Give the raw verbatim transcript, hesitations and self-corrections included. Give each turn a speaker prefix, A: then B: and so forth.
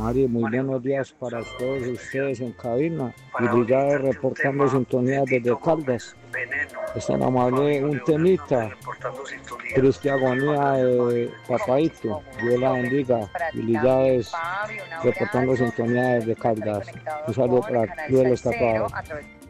A: Mari, muy buenos días para todos ustedes en cabina. Y ya reportando sintonía desde Caldas. Es tan amable un temita. Triste agonía de Papaito. Dios la bendiga. Y ya es reportando sintonía desde Caldas. Un saludo para todos los tapados.